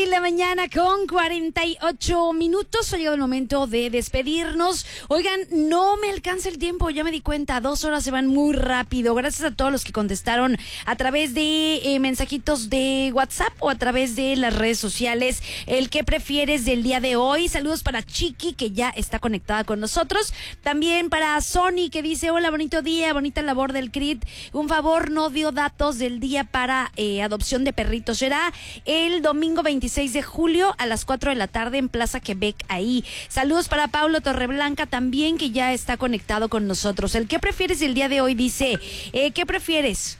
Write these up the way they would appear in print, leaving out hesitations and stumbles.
En la mañana con 48 minutos, ha llegado el momento de despedirnos. Oigan, no me alcanza el tiempo, ya me di cuenta, 2 horas se van muy rápido. Gracias a todos los que contestaron a través de mensajitos de WhatsApp o a través de las redes sociales. El que prefieres del día de hoy. Saludos para Chiqui, que ya está conectada con nosotros. También para Sony, que dice, hola, bonito día, bonita labor del CRIT. Un favor, no dio datos del día para adopción de perritos. Será el domingo 26 de julio a las 4 de la tarde en Plaza Quebec, ahí. Saludos para Paulo Torreblanca también, que ya está conectado con nosotros. El que prefieres el día de hoy dice, ¿qué prefieres?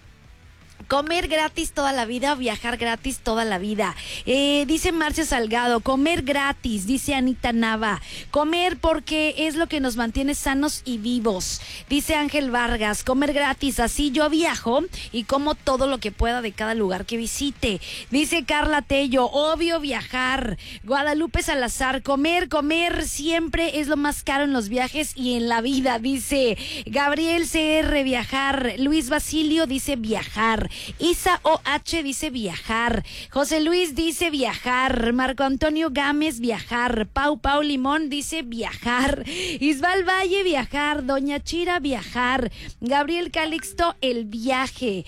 ¿Comer gratis toda la vida o viajar gratis toda la vida? Dice Marcia Salgado, comer gratis, dice Anita Nava. Comer porque es lo que nos mantiene sanos y vivos. Dice Ángel Vargas, comer gratis, así yo viajo y como todo lo que pueda de cada lugar que visite. Dice Carla Tello, obvio viajar. Guadalupe Salazar, comer siempre es lo más caro en los viajes y en la vida. Dice Gabriel CR, viajar. Luis Basilio dice viajar. Isa OH dice viajar. José Luis dice viajar. Marco Antonio Gámez viajar. Pau Limón dice viajar. Isbal Valle viajar. Doña Chira viajar. Gabriel Calixto el viaje.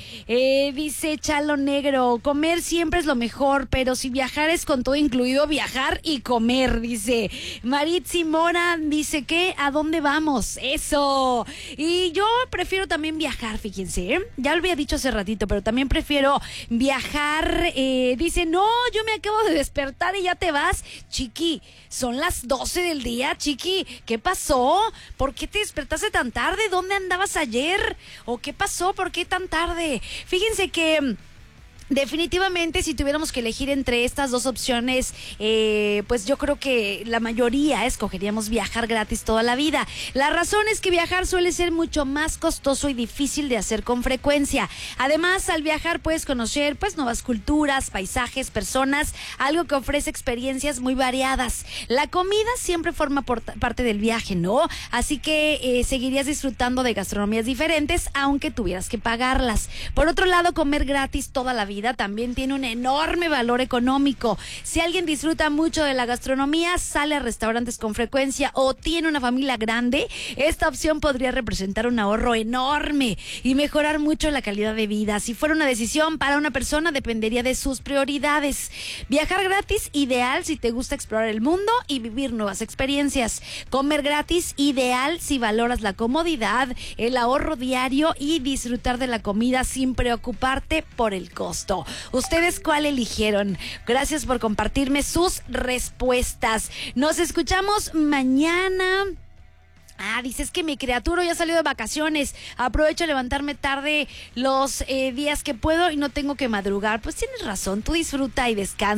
Dice Chalo Negro, comer siempre es lo mejor, pero si viajar es con todo incluido, viajar y comer, dice Maritzi Mora. Dice que ¿a dónde vamos? Eso. Y yo prefiero también viajar, fíjense, ya lo había dicho hace ratito, pero también prefiero viajar. Dice, no, yo me acabo de despertar y ya te vas. Chiqui, son las 12 del día, Chiqui. ¿Qué pasó? ¿Por qué te despertaste tan tarde? ¿Dónde andabas ayer? ¿O qué pasó? ¿Por qué tan tarde? Fíjense que definitivamente, si tuviéramos que elegir entre estas dos opciones, pues yo creo que la mayoría escogeríamos viajar gratis toda la vida. La razón es que viajar suele ser mucho más costoso y difícil de hacer con frecuencia. Además, al viajar puedes conocer pues nuevas culturas, paisajes, personas, algo que ofrece experiencias muy variadas. La comida siempre forma parte del viaje, ¿no? Así que seguirías disfrutando de gastronomías diferentes, aunque tuvieras que pagarlas. Por otro lado, comer gratis toda la vida también tiene un enorme valor económico. Si alguien disfruta mucho de la gastronomía, sale a restaurantes con frecuencia o tiene una familia grande, esta opción podría representar un ahorro enorme y mejorar mucho la calidad de vida. Si fuera una decisión para una persona, dependería de sus prioridades. Viajar gratis, ideal si te gusta explorar el mundo y vivir nuevas experiencias. Comer gratis, ideal si valoras la comodidad, el ahorro diario y disfrutar de la comida sin preocuparte por el costo. ¿Ustedes cuál eligieron? Gracias por compartirme sus respuestas. Nos escuchamos mañana. Dices que mi criatura ya salió de vacaciones. Aprovecho a levantarme tarde los días que puedo y no tengo que madrugar. Pues tienes razón, tú disfruta y descansa.